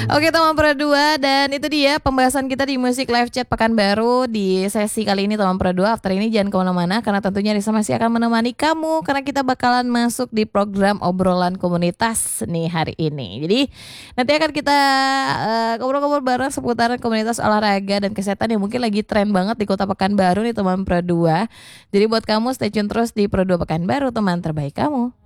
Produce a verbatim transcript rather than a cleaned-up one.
Oke teman Pro dua, dan itu dia pembahasan kita di Musik Live Chat Pekanbaru di sesi kali ini teman Pro dua. After ini jangan kemana-mana karena tentunya Risa masih akan menemani kamu karena kita bakalan masuk di program obrolan komunitas nih hari ini. Jadi nanti akan kita uh, ngobrol-ngobrol bareng seputar komunitas olahraga dan kesehatan yang mungkin lagi tren banget di Kota Pekanbaru nih teman Pro dua. Jadi buat kamu stay tune terus di Pro dua Pekanbaru, teman terbaik kamu.